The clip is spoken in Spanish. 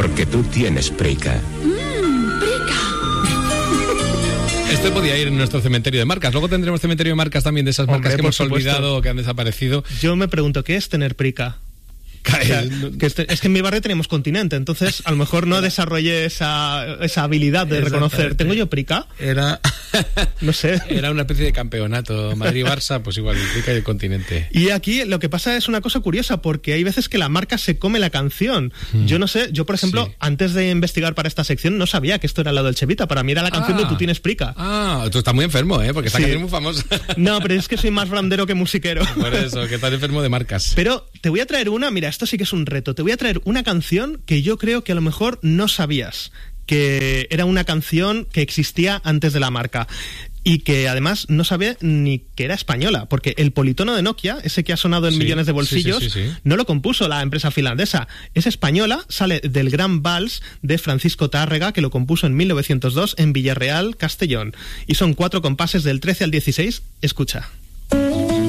Porque tú tienes Prica. Este podía ir en nuestro cementerio de marcas. Luego tendremos cementerio de marcas también de esas marcas que hemos olvidado, que han desaparecido. Yo me pregunto, ¿qué es tener Prica? O sea, es que en mi barrio tenemos Continente, entonces a lo mejor no desarrollé esa habilidad de reconocer. ¿Tengo yo Prica? No sé. Era una especie de campeonato. Madrid-Barça, pues igual, el Prica y el Continente. Y aquí lo que pasa es una cosa curiosa, porque hay veces que la marca se come la canción. Yo no sé, yo por ejemplo, antes de investigar para esta sección, no sabía que esto era la Dolce Vita. Para mí era la canción de Tú tienes Prica. Tú estás muy enfermo, porque esta canción es muy famosa. No, pero es que soy más brandero que musiquero. Por eso, que estás enfermo de marcas. Pero te voy a traer una, mira, esto sí que es un reto. Te voy a traer una canción que yo creo que a lo mejor no sabías que era una canción que existía antes de la marca. Y que además no sabía ni que era española, porque el politono de Nokia, ese que ha sonado en millones de bolsillos, no lo compuso la empresa finlandesa. Es española, sale del Gran Vals de Francisco Tárrega, que lo compuso en 1902 en Villarreal, Castellón. Y son 4 compases del 13 al 16. Escucha.